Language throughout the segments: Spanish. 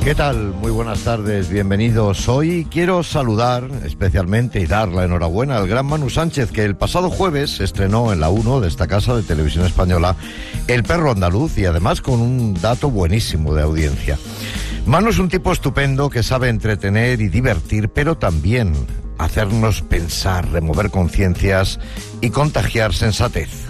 ¿Qué tal? Muy buenas tardes, bienvenidos. Hoy quiero saludar especialmente y dar la enhorabuena al gran Manu Sánchez, que el pasado jueves estrenó en la 1 de esta casa de televisión española El perro andaluz, y además con un dato buenísimo de audiencia. Manu es un tipo estupendo que sabe entretener y divertir, pero también hacernos pensar, remover conciencias y contagiar sensatez.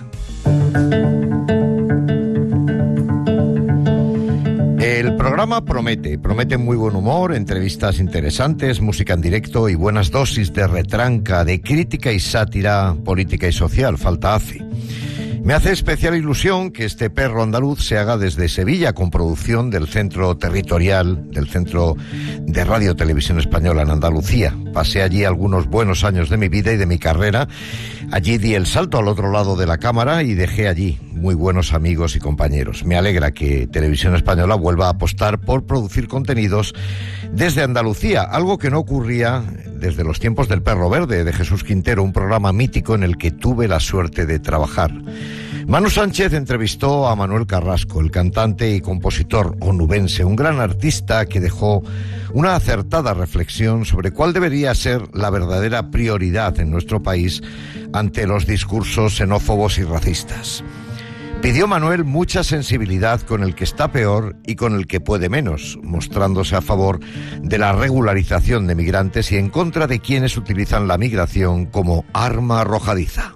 El programa promete muy buen humor, entrevistas interesantes, música en directo y buenas dosis de retranca, de crítica y sátira política y social, falta hace. Me hace especial ilusión que este perro andaluz se haga desde Sevilla, con producción del Centro Territorial, del Centro de Radio Televisión Española en Andalucía. Pasé allí algunos buenos años de mi vida y de mi carrera. Allí di el salto al otro lado de la cámara y dejé allí muy buenos amigos y compañeros. Me alegra que Televisión Española vuelva a apostar por producir contenidos desde Andalucía, algo que no ocurría desde los tiempos del Perro Verde, de Jesús Quintero, un programa mítico en el que tuve la suerte de trabajar. Manu Sánchez entrevistó a Manuel Carrasco, el cantante y compositor onubense, un gran artista que dejó una acertada reflexión sobre cuál debería ser la verdadera prioridad en nuestro país ante los discursos xenófobos y racistas. Pidió Manuel mucha sensibilidad con el que está peor y con el que puede menos, mostrándose a favor de la regularización de migrantes y en contra de quienes utilizan la migración como arma arrojadiza.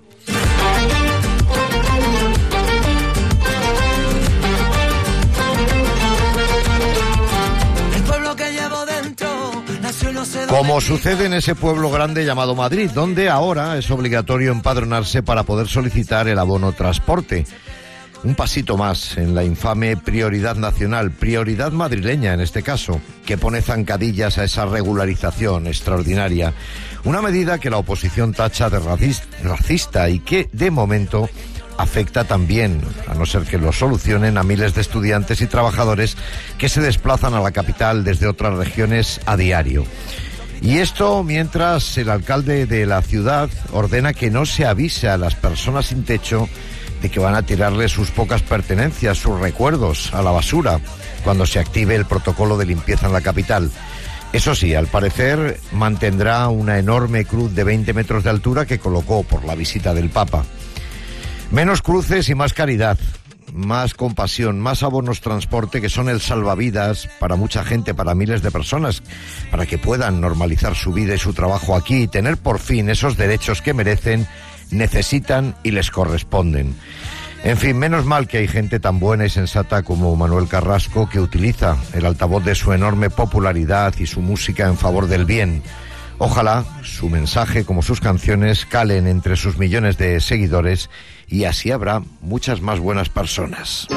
Como sucede en ese pueblo grande llamado Madrid, donde ahora es obligatorio empadronarse para poder solicitar el abono transporte. Un pasito más en la infame prioridad nacional, prioridad madrileña en este caso, que pone zancadillas a esa regularización extraordinaria. Una medida que la oposición tacha de racista y que, de momento, afecta también, a no ser que lo solucionen, a miles de estudiantes y trabajadores que se desplazan a la capital desde otras regiones a diario. Y esto mientras el alcalde de la ciudad ordena que no se avise a las personas sin techo de que van a tirarle sus pocas pertenencias, sus recuerdos, a la basura cuando se active el protocolo de limpieza en la capital. Eso sí, al parecer mantendrá una enorme cruz de 20 metros de altura que colocó por la visita del Papa. Menos cruces y más caridad, más compasión, más abonos transporte, que son el salvavidas para mucha gente, para miles de personas, para que puedan normalizar su vida y su trabajo aquí y tener por fin esos derechos que merecen, necesitan y les corresponden. En fin, menos mal que hay gente tan buena y sensata como Manuel Carrasco, que utiliza el altavoz de su enorme popularidad y su música en favor del bien. Ojalá su mensaje, como sus canciones, calen entre sus millones de seguidores y así habrá muchas más buenas personas.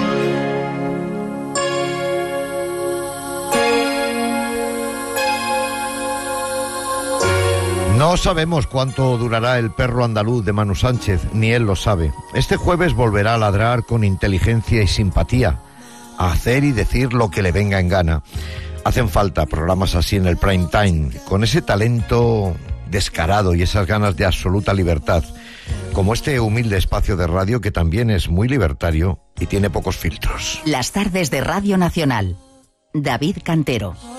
No sabemos cuánto durará el perro andaluz de Manu Sánchez, ni él lo sabe. Este jueves volverá a ladrar con inteligencia y simpatía, a hacer y decir lo que le venga en gana. Hacen falta programas así en el prime time, con ese talento descarado y esas ganas de absoluta libertad, como este humilde espacio de radio que también es muy libertario y tiene pocos filtros. Las tardes de Radio Nacional. David Cantero.